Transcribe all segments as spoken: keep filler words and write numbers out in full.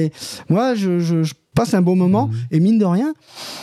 Moi, je, je, je passe un bon moment, mmh. et mine de rien,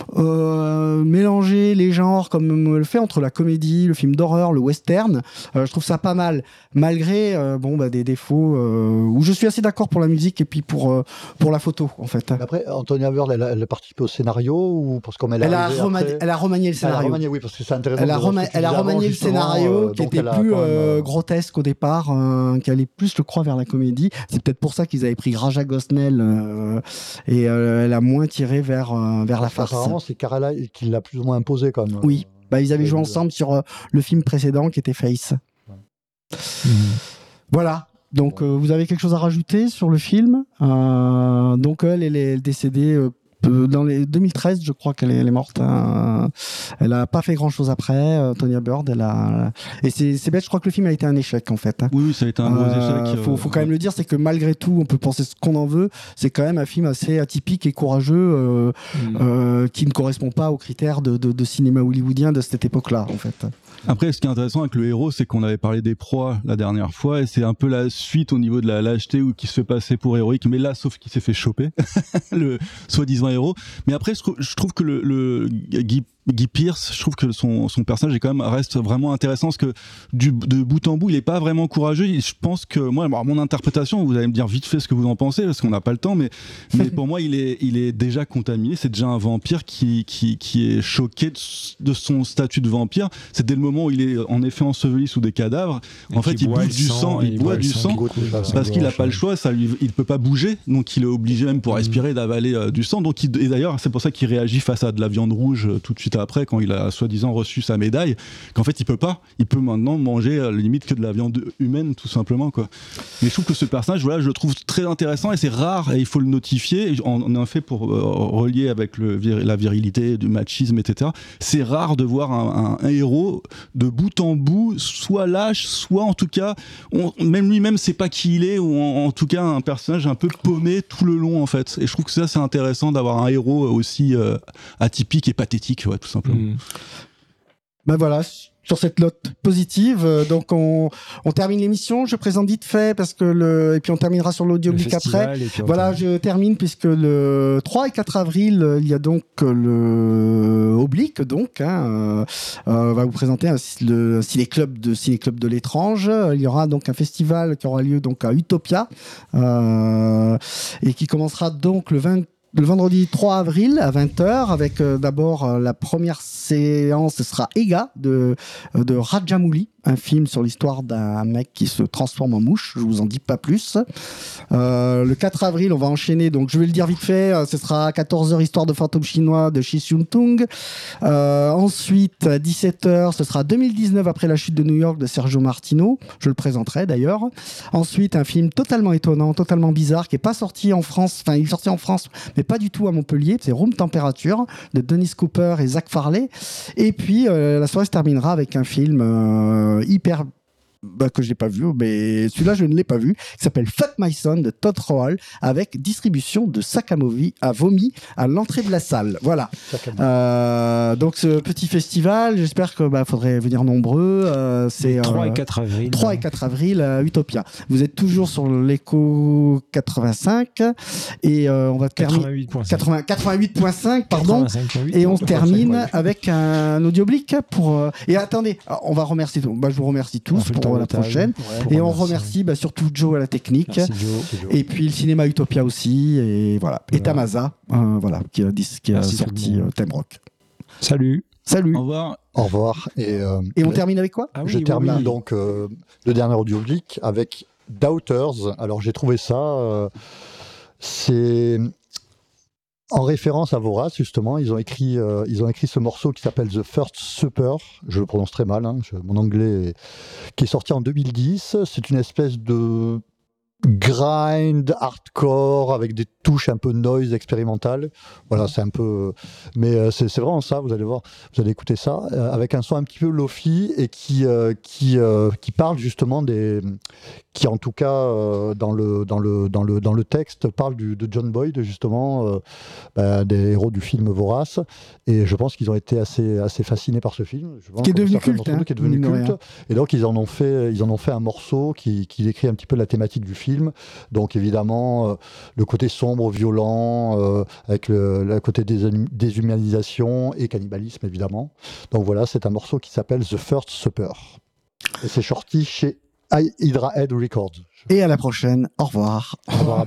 euh, mélanger les genres comme on le fait entre la comédie, le film d'horreur, le western, euh, je trouve ça pas mal, malgré euh, bon, bah, des défauts euh, où je suis assez d'accord pour la musique et puis pour, euh, pour la photo, en fait. Mais après, Antonia Bird, elle a, elle a participé au scénario ou parce qu'on elle, elle, a remani- après... elle a remanié le scénario. Elle a remanié, oui, parce que c'est intéressant. Elle a, rema- elle a remanié le scénario euh, qui était plus même, euh, grotesque au départ, euh, qui allait plus, je crois, vers la comédie. C'est peut-être pour ça qu'ils avaient pris Raja Gosnell euh, et euh, elle a moins tiré vers, euh, vers la farce. Apparemment, c'est Carala qui l'a plus ou moins imposé quand même. Oui, bah, ils avaient joué ensemble sur euh, le film précédent qui était Face. Ouais. Mmh. Voilà. Donc, euh, vous avez quelque chose à rajouter sur le film euh, Donc, elle, elle est décédée euh, dans les deux mille treize, je crois qu'elle est, elle est morte. Hein. Elle n'a pas fait grand-chose après, euh, Tonya Bird. Elle a... Et c'est, c'est bête, je crois que le film a été un échec, en fait. Hein. Oui, oui, ça a été un gros euh, échec. Il faut, faut quand même le dire, c'est que malgré tout, on peut penser ce qu'on en veut. C'est quand même un film assez atypique et courageux euh, mmh. euh, qui ne correspond pas aux critères de, de, de cinéma hollywoodien de cette époque-là, en fait. Après, ce qui est intéressant avec le héros, c'est qu'on avait parlé des proies la dernière fois, et c'est un peu la suite au niveau de la lâcheté où qui se fait passer pour héroïque, mais là, sauf qu'il s'est fait choper, le soi-disant héros. Mais après, je trouve, je trouve que le, le Guy, Guy Pearce, je trouve que son, son personnage est quand même, reste vraiment intéressant, parce que du, de bout en bout, il est pas vraiment courageux. Je pense que, moi, alors, mon interprétation, vous allez me dire vite fait ce que vous en pensez, parce qu'on n'a pas le temps, mais, mais pour moi, il est, il est déjà contaminé. C'est déjà un vampire qui, qui, qui est choqué de, de son statut de vampire. C'est dès le moment où il est en effet enseveli sous des cadavres, en fait il bouffe du sang, il boit du sang parce qu'il n'a pas le choix, ça lui, il peut pas bouger, donc il est obligé même pour respirer d'avaler euh, du sang. Donc il, et d'ailleurs c'est pour ça qu'il réagit face à de la viande rouge euh, tout de suite après quand il a soi-disant reçu sa médaille, qu'en fait il peut pas, il peut maintenant manger à la limite que de la viande humaine tout simplement quoi. Mais je trouve que ce personnage, voilà, je le trouve très intéressant et c'est rare et il faut le notifier. En, en effet pour euh, relier avec le, la virilité, du machisme, et cetera. C'est rare de voir un, un, un héros de bout en bout, soit lâche, soit en tout cas, on, même lui-même sait pas qui il est, ou en, en tout cas un personnage un peu paumé tout le long en fait. Et je trouve que ça c'est intéressant d'avoir un héros aussi euh, atypique et pathétique, ouais, tout simplement. Mmh. Ben voilà. Sur cette note positive, euh, donc on, on termine l'émission. Je présente vite fait parce que le et puis on terminera sur l'audioblique après. Voilà, termine. Je termine puisque le trois et quatre avril, il y a donc le Oblique, donc hein, euh, va vous présenter un, le ciné-club de ciné-club de l'étrange. Il y aura donc un festival qui aura lieu donc à Utopia euh, et qui commencera donc le vingt le vendredi trois avril à vingt heures avec euh, d'abord euh, la première séance, ce sera Ega de, euh, de Rajamouli, un film sur l'histoire d'un mec qui se transforme en mouche, je vous en dis pas plus. Euh, le quatre avril, on va enchaîner, donc je vais le dire vite fait, euh, ce sera à quatorze heures Histoire de fantôme chinois de Shi Seung-tung. Euh, ensuite, à dix-sept heures, ce sera deux mille dix-neuf après la chute de New York de Sergio Martino, je le présenterai d'ailleurs. Ensuite, un film totalement étonnant, totalement bizarre, qui est pas sorti en France, enfin il est sorti en France, mais pas du tout à Montpellier, c'est Room Temperature de Dennis Cooper et Zach Farley. Et puis euh, la soirée se terminera avec un film euh, hyper bah, que je n'ai pas vu, mais celui-là je ne l'ai pas vu, qui s'appelle Fuck My Son de Todd Rohal, avec distribution de sac à, movi, à vomi à l'entrée de la salle. Voilà. Euh, donc ce petit festival, j'espère que bah, faudrait venir nombreux. Euh, c'est trois euh, et quatre avril. trois et quatre avril à Utopia. Vous êtes toujours sur l'écho quatre-vingt-cinq et euh, on va terminer quatre-vingt-huit point cinq pardon. quatre-vingt-cinq, et on se termine ouais. avec un audioblique pour euh, et attendez, on va remercier bah, je vous remercie tous pour la prochaine ouais, et on remercie bah, surtout Joe à la technique. Merci, Joe. Et puis le cinéma Utopia aussi et voilà, et Tamaza euh, voilà qui a, qui a sorti euh, Thème Rock. Salut. Salut. Au revoir. Au revoir. Et, euh, et on termine avec quoi? ah oui, Je oui, termine oui. donc euh, le dernier audioblique avec Doubters. Alors j'ai trouvé ça, euh, c'est en référence à Vorace justement. Ils ont écrit, euh, ils ont écrit ce morceau qui s'appelle The First Supper. Je le prononce très mal, hein, je, mon anglais, est, qui est sorti en deux mille dix. C'est une espèce de grind hardcore avec des touches un peu noise expérimentales. Voilà, c'est un peu, mais euh, c'est, c'est vraiment ça. Vous allez voir, vous allez écouter ça euh, avec un son un petit peu lofi et qui euh, qui euh, qui parle justement des qui en tout cas euh, dans le dans le dans le dans le texte parle du, de John Boyd justement, euh, bah, des héros du film Vorace, et je pense qu'ils ont été assez assez fascinés par ce film. Je pense, qui est devenu culte, hein, qui est devenu culte. Rien. Et donc ils en ont fait ils en ont fait un morceau qui qui décrit un petit peu la thématique du film. Donc évidemment euh, le côté sombre, violent, euh, avec le, le côté dés, déshumanisation et cannibalisme évidemment. Donc voilà, c'est un morceau qui s'appelle The First Supper. Et c'est sorti chez Hydra Head Records. Et à la prochaine. Au revoir. Au revoir.